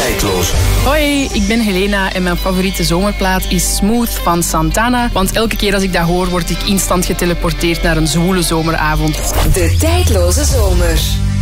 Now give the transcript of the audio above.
Tijdloze. Hoi, ik ben Helena en mijn favoriete zomerplaat is Smooth van Santana. Want elke keer als ik dat hoor, word ik instant geteleporteerd naar een zwoele zomeravond. De Tijdloze Zomer.